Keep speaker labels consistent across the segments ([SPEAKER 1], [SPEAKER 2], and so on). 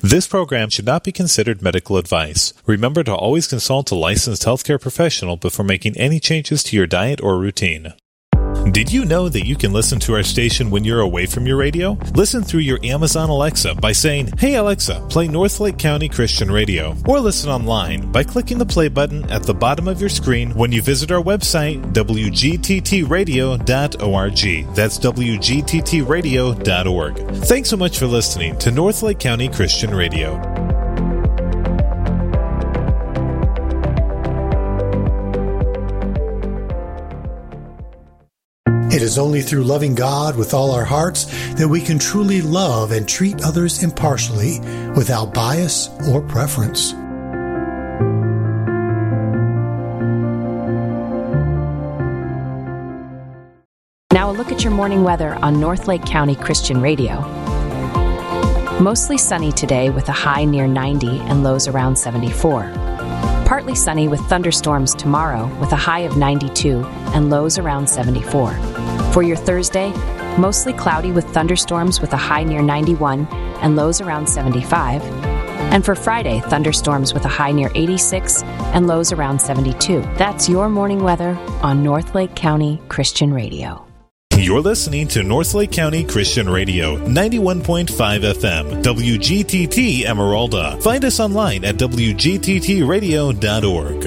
[SPEAKER 1] This program should not be considered medical advice. Remember to always consult a licensed healthcare professional before making any changes to your diet or routine. Did you know that you can listen to our station when you're away from your radio? Listen through your Amazon Alexa by saying, "Hey Alexa, play Northlake County Christian Radio." Or listen online by clicking the play button at the bottom of your screen when you visit our website, wgttradio.org. That's wgttradio.org. Thanks so much for listening to Northlake County Christian Radio.
[SPEAKER 2] It is only through loving God with all our hearts that we can truly love and treat others impartially without bias or preference.
[SPEAKER 3] Now a look at your morning weather on Northlake County Christian Radio. Mostly sunny today with a high near 90 and lows around 74. Partly sunny with thunderstorms tomorrow with a high of 92 and lows around 74. For your Thursday, mostly cloudy with thunderstorms with a high near 91 and lows around 75. And for Friday, thunderstorms with a high near 86 and lows around 72. That's your morning weather on Northlake County Christian Radio.
[SPEAKER 1] You're listening to Northlake County Christian Radio, 91.5 FM, WGTT Emeralda. Find us online at wgttradio.org.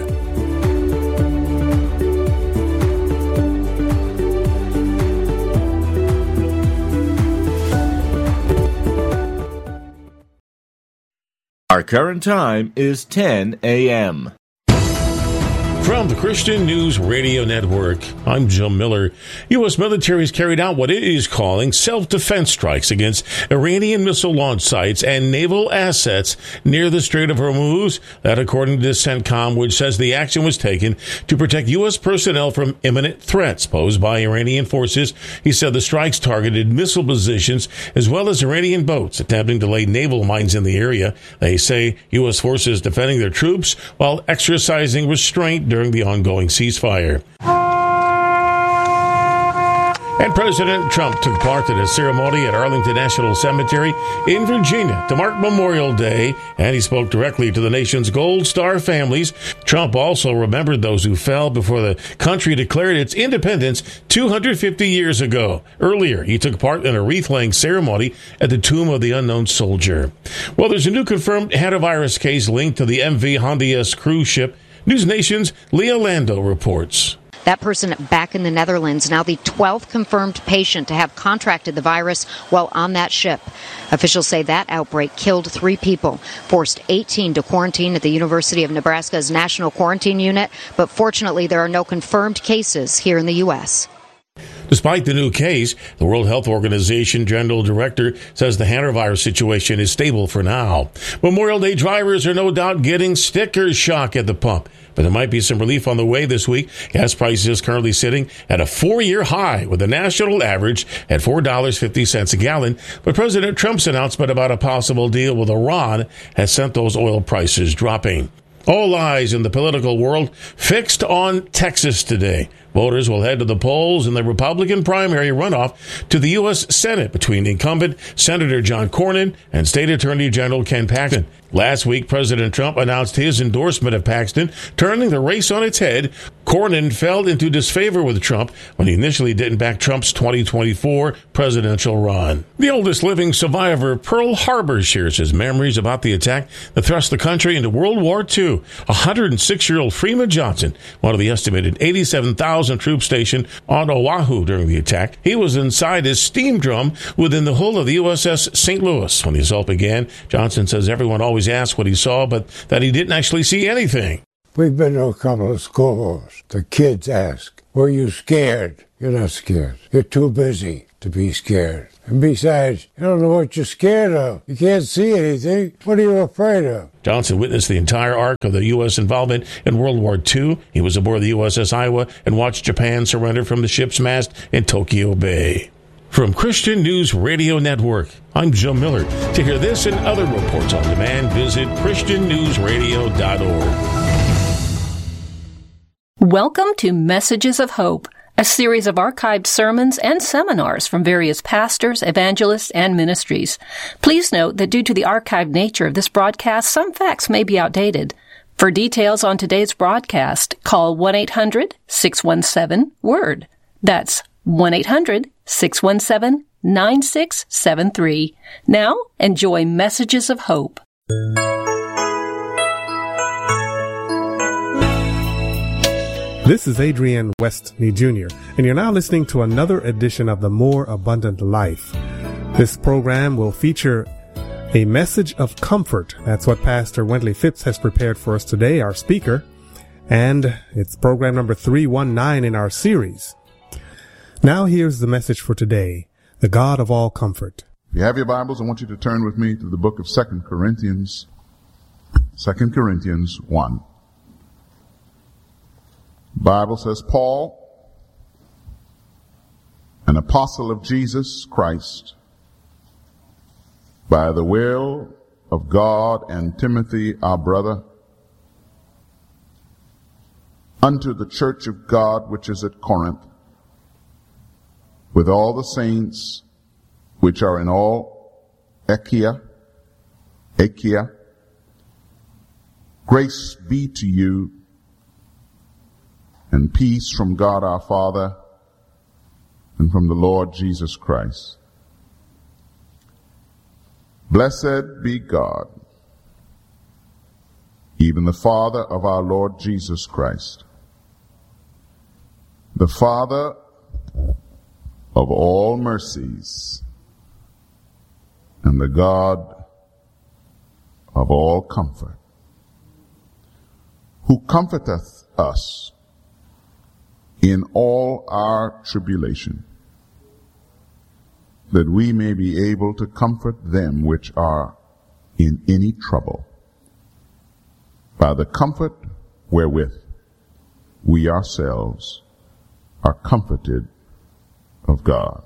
[SPEAKER 4] Our current time is 10 a.m.
[SPEAKER 5] From the Christian News Radio Network, I'm Joe Miller. U.S. military has carried out what it is calling self-defense strikes against Iranian missile launch sites and naval assets near the Strait of Hormuz. That according to CENTCOM, which says the action was taken to protect U.S. personnel from imminent threats posed by Iranian forces. He said the strikes targeted missile positions as well as Iranian boats attempting to lay naval mines in the area. They say U.S. forces defending their troops while exercising restraint during the ongoing ceasefire. And President Trump took part in a ceremony at Arlington National Cemetery in Virginia to mark Memorial Day, and he spoke directly to the nation's Gold Star families. Trump also remembered those who fell before the country declared its independence 250 years ago. Earlier, he took part in a wreath-laying ceremony at the Tomb of the Unknown Soldier. Well, there's a new confirmed hantavirus case linked to the MV Hondias cruise ship. News Nation's Leah Lando reports.
[SPEAKER 6] That person back in the Netherlands, now the 12th confirmed patient to have contracted the virus while on that ship. Officials say that outbreak killed 3 people, forced 18 to quarantine at the University of Nebraska's National Quarantine Unit, but fortunately there are no confirmed cases here in the U.S.
[SPEAKER 5] Despite the new case, the World Health Organization General Director says the hantavirus situation is stable for now. Memorial Day drivers are no doubt getting sticker shock at the pump, but there might be some relief on the way this week. Gas prices currently sitting at a 4-year high, with the national average at $4.50 a gallon. But President Trump's announcement about a possible deal with Iran has sent those oil prices dropping. All eyes in the political world fixed on Texas today. Voters will head to the polls in the Republican primary runoff to the U.S. Senate between incumbent Senator John Cornyn and State Attorney General Ken Paxton. Last week, President Trump announced his endorsement of Paxton, turning the race on its head. Cornyn fell into disfavor with Trump when he initially didn't back Trump's 2024 presidential run. The oldest living survivor of Pearl Harbor shares his memories about the attack that thrust the country into World War II. 106-year-old Freeman Johnson, one of the estimated 87,000 troops stationed on Oahu during the attack. He was inside his steam drum within the hull of the USS St. Louis when the assault began. Johnson says everyone always asked what he saw, but that he didn't actually see anything.
[SPEAKER 7] We've been to a couple of schools. The kids ask, were you scared? You're not scared. You're too busy to be scared. And besides, you don't know what you're scared of. You can't see anything. What are you afraid of?
[SPEAKER 5] Johnson witnessed the entire arc of the U.S. involvement in World War II. He was aboard the USS Iowa and watched Japan surrender from the ship's mast in Tokyo Bay. From Christian News Radio Network, I'm Joe Miller. To hear this and other reports on demand, visit ChristianNewsRadio.org.
[SPEAKER 8] Welcome to Messages of Hope, a series of archived sermons and seminars from various pastors, evangelists, and ministries. Please note that due to the archived nature of this broadcast, some facts may be outdated. For details on today's broadcast, call 1-800-617-WORD. That's 1-800-617-9673. Now, enjoy Messages of Hope.
[SPEAKER 9] This is Adrian Westney Jr., and you're now listening to another edition of The More Abundant Life. This program will feature a message of comfort. That's what Pastor Wendley Phipps has prepared for us today, our speaker, and it's program number 319 in our series. Now here's the message for today, the God of all comfort.
[SPEAKER 10] If you have your Bibles, I want you to turn with me to the book of 2 Corinthians 1. Bible says, Paul, an apostle of Jesus Christ, by the will of God, and Timothy, our brother, unto the church of God which is at Corinth, with all the saints which are in all Achaia, grace be to you, and peace from God our Father and from the Lord Jesus Christ. Blessed be God, even the Father of our Lord Jesus Christ, the Father of all mercies, and the God of all comfort, who comforteth us in all our tribulation, that we may be able to comfort them which are in any trouble, by the comfort wherewith we ourselves are comforted of God.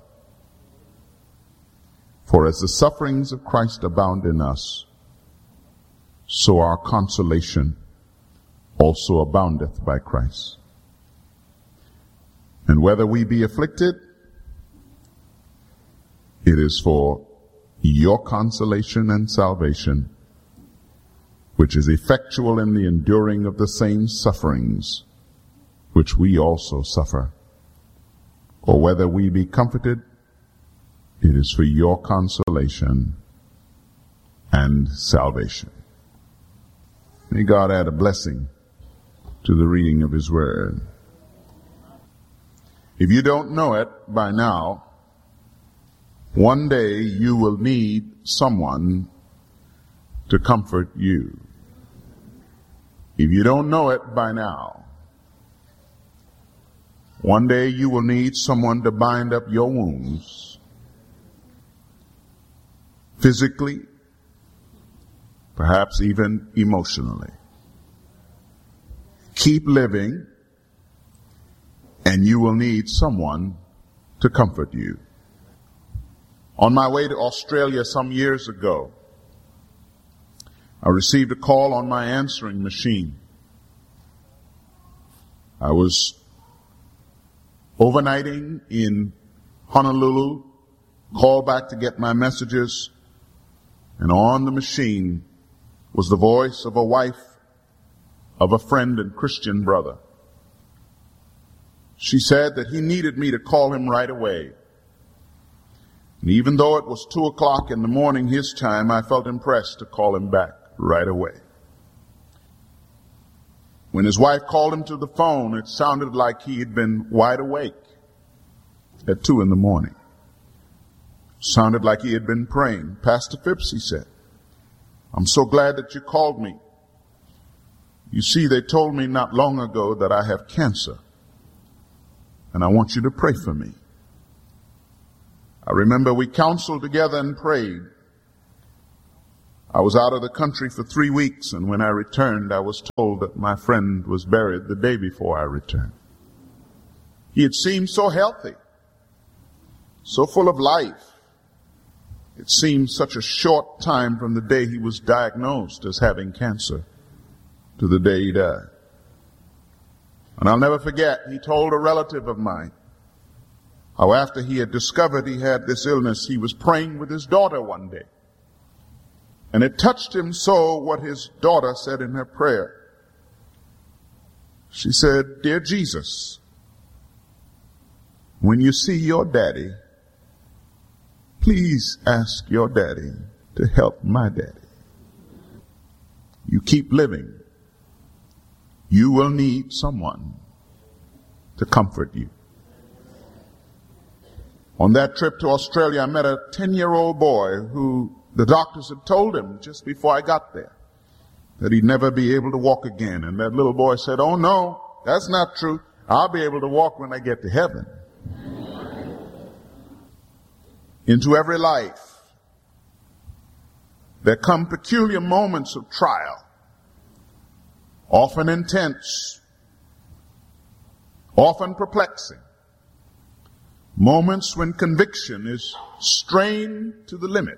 [SPEAKER 10] For as the sufferings of Christ abound in us, so our consolation also aboundeth by Christ. And whether we be afflicted, it is for your consolation and salvation, which is effectual in the enduring of the same sufferings which we also suffer. Or whether we be comforted, it is for your consolation and salvation. May God add a blessing to the reading of His Word. If you don't know it by now, one day you will need someone to comfort you. If you don't know it by now, one day you will need someone to bind up your wounds, physically, perhaps even emotionally. Keep living, and you will need someone to comfort you. On my way to Australia some years ago, I received a call on my answering machine. I was overnighting in Honolulu, called back to get my messages, and on the machine was the voice of a wife of a friend and Christian brother. She said that he needed me to call him right away. And even though it was 2:00 in the morning his time, I felt impressed to call him back right away. When his wife called him to the phone, it sounded like he had been wide awake at 2 a.m. Sounded like he had been praying. Pastor Phipps, he said, I'm so glad that you called me. You see, they told me not long ago that I have cancer, and I want you to pray for me. I remember we counseled together and prayed. I was out of the country for 3 weeks, and when I returned, I was told that my friend was buried the day before I returned. He had seemed so healthy, so full of life. It seemed such a short time from the day he was diagnosed as having cancer to the day he died. And I'll never forget, he told a relative of mine, how after he had discovered he had this illness, he was praying with his daughter one day. And it touched him so what his daughter said in her prayer. She said, "Dear Jesus, when you see your daddy, please ask your daddy to help my daddy. You keep living. You will need someone to comfort you." On that trip to Australia, I met a 10-year-old boy who the doctors had told him just before I got there that he'd never be able to walk again. And that little boy said, "Oh no, that's not true. I'll be able to walk when I get to heaven." Into every life, there come peculiar moments of trial, often intense, often perplexing. Moments when conviction is strained to the limit.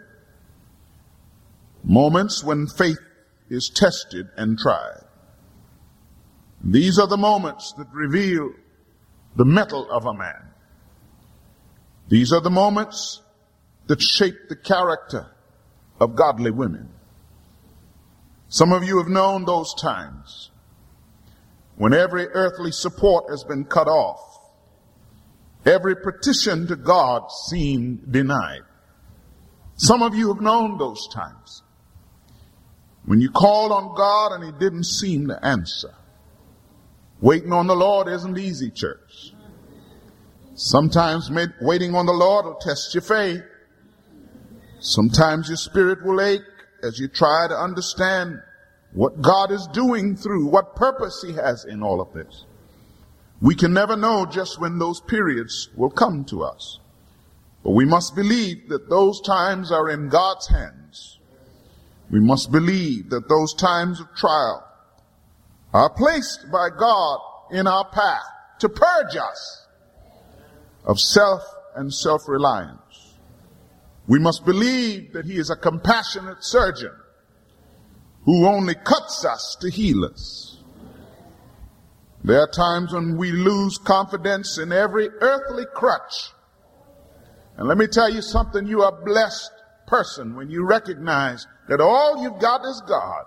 [SPEAKER 10] Moments when faith is tested and tried. These are the moments that reveal the mettle of a man. These are the moments that shape the character of godly women. Some of you have known those times when every earthly support has been cut off. Every petition to God seemed denied. Some of you have known those times when you called on God and he didn't seem to answer. Waiting on the Lord isn't easy, church. Sometimes waiting on the Lord will test your faith. Sometimes your spirit will ache as you try to understand what God is doing through, what purpose he has in all of this. We can never know just when those periods will come to us. But we must believe that those times are in God's hands. We must believe that those times of trial are placed by God in our path to purge us of self and self-reliance. We must believe that he is a compassionate surgeon who only cuts us to heal us. There are times when we lose confidence in every earthly crutch. And let me tell you something, you are a blessed person when you recognize that all you've got is God.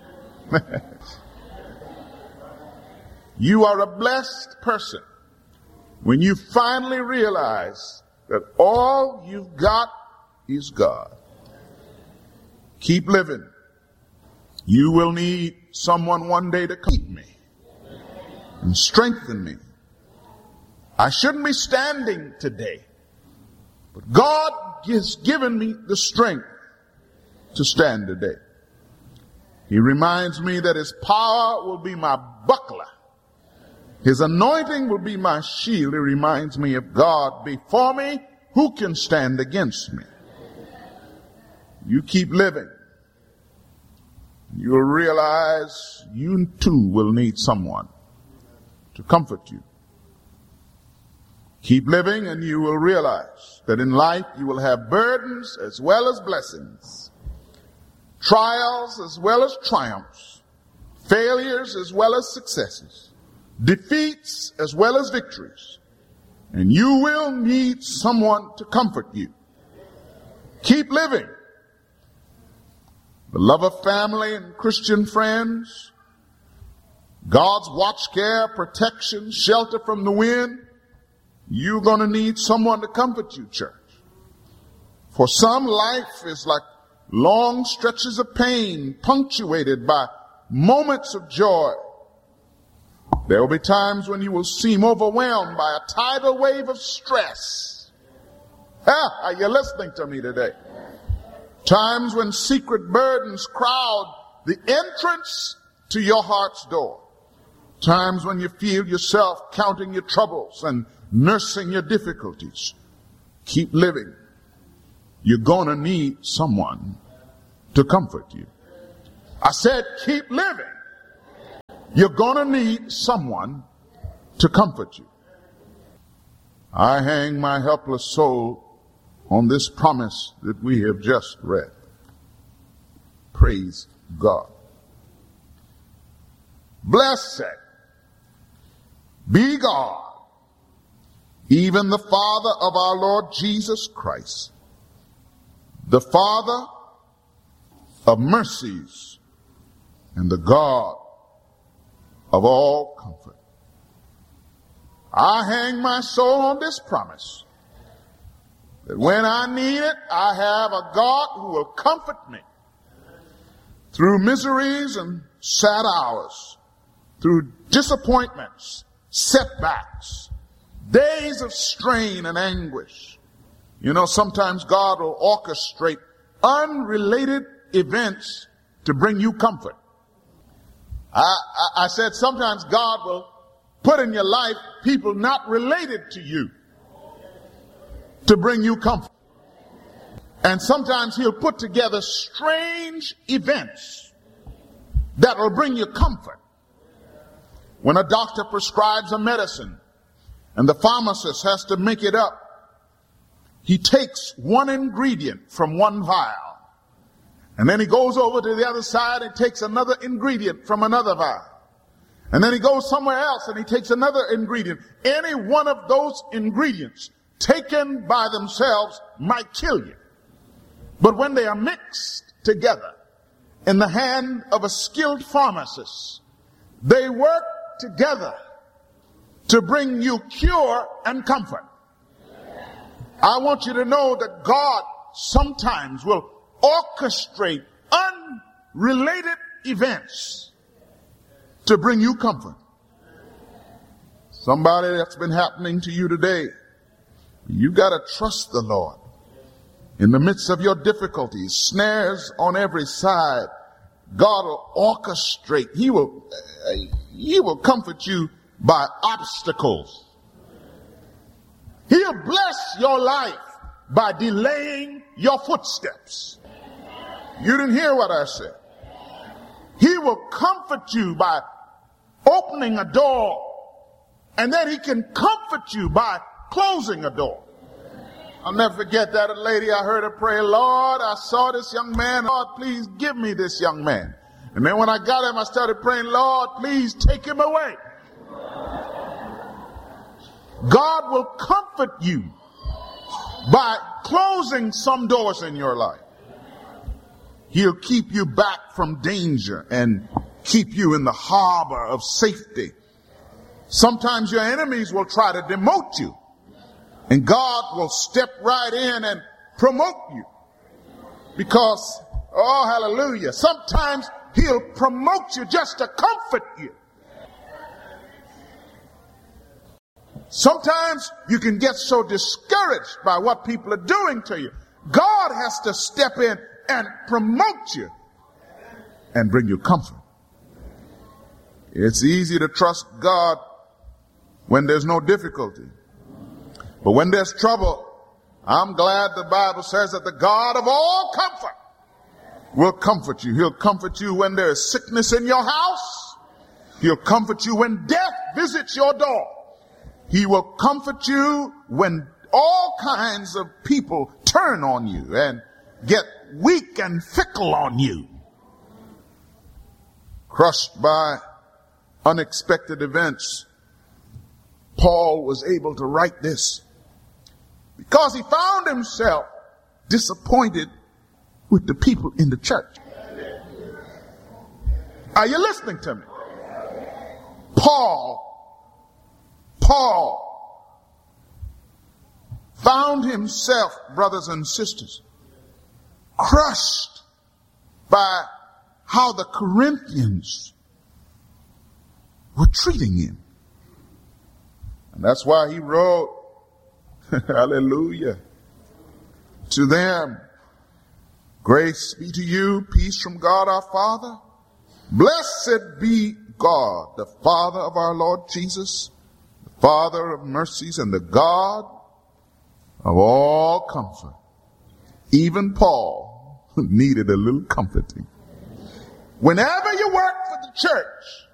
[SPEAKER 10] You are a blessed person when you finally realize that all you've got is God. Keep living. You will need someone one day to keep me and strengthen me. I shouldn't be standing today, but God has given me the strength to stand today. He reminds me that his power will be my buckler. His anointing will be my shield. He reminds me of God before me. Who can stand against me? You keep living. You'll realize you too will need someone to comfort you. Keep living and you will realize that in life you will have burdens as well as blessings, trials as well as triumphs, failures as well as successes, defeats as well as victories. And you will need someone to comfort you. Keep living. The love of family and Christian friends, God's watch care, protection, shelter from the wind. You're going to need someone to comfort you, church. For some, life is like long stretches of pain punctuated by moments of joy. There will be times when you will seem overwhelmed by a tidal wave of stress. Are you listening to me today? Times when secret burdens crowd the entrance to your heart's door. Times when you feel yourself counting your troubles and nursing your difficulties. Keep living. You're going to need someone to comfort you. I said, keep living. You're going to need someone to comfort you. I hang my helpless soul on this promise that we have just read. Praise God. Blessed be God, even the Father of our Lord Jesus Christ, the Father of mercies and the God of all comfort. I hang my soul on this promise that when I need it, I have a God who will comfort me through miseries and sad hours, through disappointments, setbacks, days of strain and anguish. You know, sometimes God will orchestrate unrelated events to bring you comfort. I said sometimes God will put in your life people not related to you to bring you comfort. And sometimes he'll put together strange events that will bring you comfort. When a doctor prescribes a medicine and the pharmacist has to make it up, he takes one ingredient from one vial, and then he goes over to the other side and takes another ingredient from another vial. And then he goes somewhere else and he takes another ingredient. Any one of those ingredients taken by themselves might kill you. But when they are mixed together in the hand of a skilled pharmacist, they work together to bring you cure and comfort. I want you to know that God sometimes will orchestrate unrelated events to bring you comfort. Somebody that's been happening to you today, you got to trust the Lord. In the midst of your difficulties, snares on every side, God will orchestrate. He will comfort you by obstacles. He'll bless your life by delaying your footsteps. You didn't hear what I said. He will comfort you by opening a door, and then he can comfort you by closing a door. I'll never forget that lady, I heard her pray, Lord, I saw this young man. Lord, please give me this young man. And then when I got him, I started praying, Lord, please take him away. God will comfort you by closing some doors in your life. He'll keep you back from danger and keep you in the harbor of safety. Sometimes your enemies will try to demote you, and God will step right in and promote you. Because, oh, hallelujah, sometimes he'll promote you just to comfort you. Sometimes you can get so discouraged by what people are doing to you. God has to step in and promote you and bring you comfort. It's easy to trust God when there's no difficulty. But when there's trouble, I'm glad the Bible says that the God of all comfort will comfort you. He'll comfort you when there is sickness in your house. He'll comfort you when death visits your door. He will comfort you when all kinds of people turn on you and get weak and fickle on you. Crushed by unexpected events, Paul was able to write this because he found himself disappointed with the people in the church. Are you listening to me? Paul found himself, brothers and sisters, crushed by how the Corinthians were treating him. And that's why he wrote, hallelujah, to them, grace be to you, peace from God our Father. Blessed be God, the Father of our Lord Jesus, the Father of mercies and the God of all comfort. Even Paul needed a little comforting. Whenever you work for the church,